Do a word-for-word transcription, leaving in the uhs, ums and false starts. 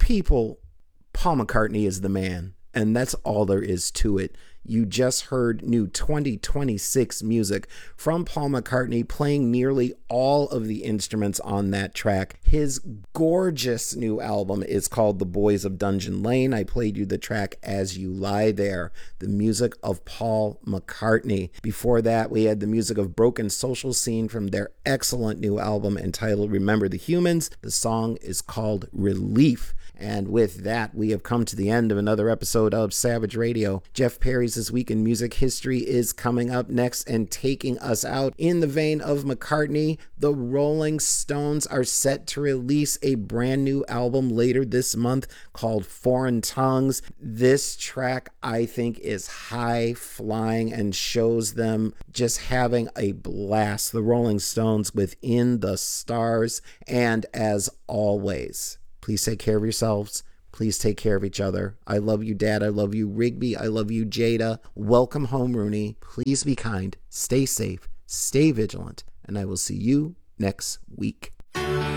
people, Paul McCartney is the man, and that's all there is to it. You just heard new twenty twenty-six music from Paul McCartney, playing nearly all of the instruments on that track. His gorgeous new album is called The Boys of Dungeon Lane. I played you the track As You Lie There, the music of Paul McCartney. Before that, we had the music of Broken Social Scene from their excellent new album entitled Remember the Humans. The song is called Relief. And with that, we have come to the end of another episode of Savage Radio. Jeff Perry's This Week in Music History is coming up next, and taking us out in the vein of McCartney, the Rolling Stones are set to release a brand new album later this month called Foreign Tongues. This track, I think, is high flying and shows them just having a blast. The Rolling Stones within the stars. And as always, please take care of yourselves. Please take care of each other. I love you, Dad. I love you, Rigby. I love you, Jada. Welcome home, Rooney. Please be kind. Stay safe. Stay vigilant. And I will see you next week.